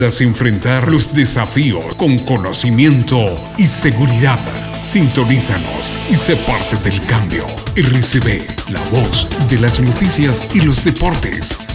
enfrentar los desafíos con conocimiento y seguridad. Sintonízanos y sé parte del cambio. RCB, la voz de las noticias y los deportes.